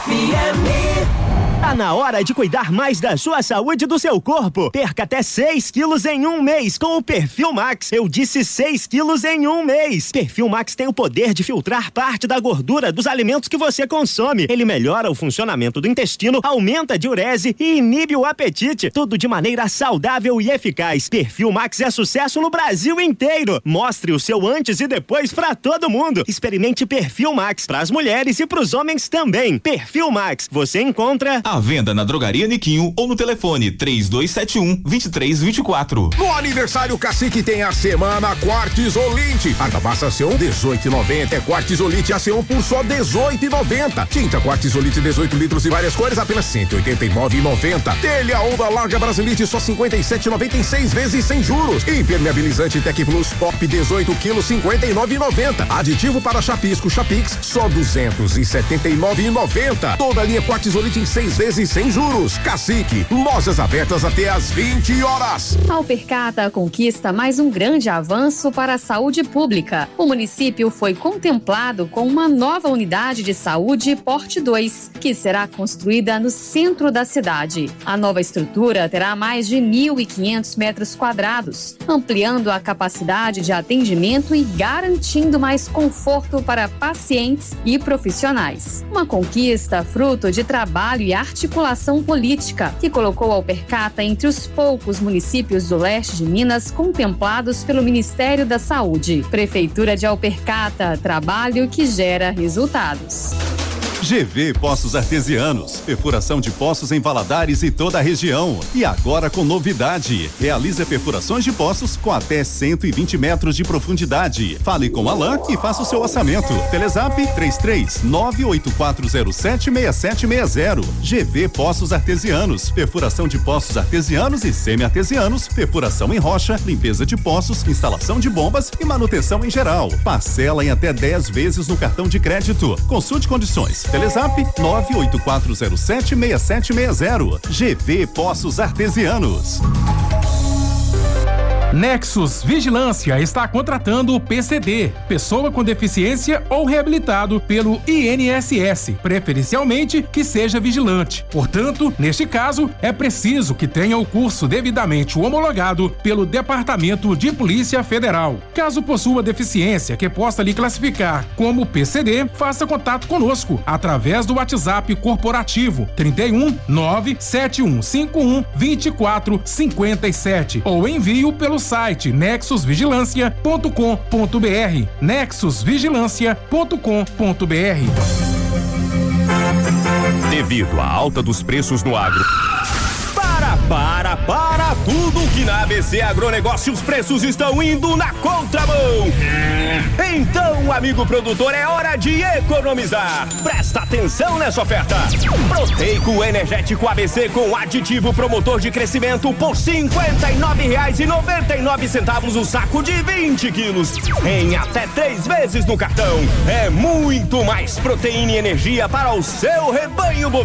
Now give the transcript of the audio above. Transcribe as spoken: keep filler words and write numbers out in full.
F M. Tá na hora de cuidar mais da sua saúde e do seu corpo. Perca até seis quilos em um mês com o Perfil Max. Eu disse seis quilos em um mês. Perfil Max tem o poder de filtrar parte da gordura dos alimentos que você consome. Ele melhora o funcionamento do intestino, aumenta a diurese e inibe o apetite. Tudo de maneira saudável e eficaz. Perfil Max é sucesso no Brasil inteiro. Mostre o seu antes e depois pra todo mundo. Experimente Perfil Max pras mulheres e pros homens também. Perfil Max, você encontra à venda na Drogaria Niquinho ou no telefone três dois sete um, dois três dois quatro. No aniversário Cacique tem a semana Quartzolite. Argamassa C um dezoito e noventa, é Quartzolite A C um por só dezoito e noventa. Tinta Quartzolite dezoito litros e várias cores apenas cento e oitenta e nove e noventa. Telha onda larga Brasilite só cinquenta e sete e noventa e seis vezes sem juros. Impermeabilizante Tec Plus Pop dezoito quilos cinquenta e nove e noventa. Aditivo para chapisco Chapix só duzentos e setenta e nove e noventa. Toda a linha Quartzolite em seis vezes sem juros. Cacique, lojas abertas até às vinte horas. A Alpercata conquista mais um grande avanço para a saúde pública. O município foi contemplado com uma nova unidade de saúde Porte dois, que será construída no centro da cidade. A nova estrutura terá mais de mil e quinhentos metros quadrados, ampliando a capacidade de atendimento e garantindo mais conforto para pacientes e profissionais. Uma conquista fruto de trabalho e articulação política, que colocou a Alpercata entre os poucos municípios do leste de Minas contemplados pelo Ministério da Saúde. Prefeitura de Alpercata, trabalho que gera resultados. G V Poços Artesianos, perfuração de poços em Valadares e toda a região. E agora com novidade, realiza perfurações de poços com até cento e vinte metros de profundidade. Fale com Alain e faça o seu orçamento. Telezap três três nove oito quatro zero sete seis sete seis zero. G V Poços Artesianos, perfuração de poços artesianos e semi-artesianos, perfuração em rocha, limpeza de poços, instalação de bombas e manutenção em geral. Parcela em até dez vezes no cartão de crédito. Consulte condições. Telezap nove oito quatro zero sete seis sete seis zero. G V Poços Artesianos. Nexus Vigilância está contratando o P C D, pessoa com deficiência ou reabilitado pelo I N S S, preferencialmente que seja vigilante. Portanto, neste caso, é preciso que tenha o curso devidamente homologado pelo Departamento de Polícia Federal. Caso possua deficiência que possa lhe classificar como P C D, faça contato conosco através do WhatsApp corporativo trinta e um nove sete um cinco um dois quatro cinco sete ou envio pelo site nexus vigilância ponto com ponto br. nexus vigilância ponto com ponto br. Devido à alta dos preços no agro. Para, para, para tudo que na A B C Agronegócio os preços estão indo na contramão. Então, amigo produtor, é hora de economizar. Presta atenção nessa oferta. Proteico energético A B C com aditivo promotor de crescimento por cinquenta e nove reais e noventa e nove centavos o saco de vinte quilos. Em até três vezes no cartão. É muito mais proteína e energia para o seu rebanho bovino.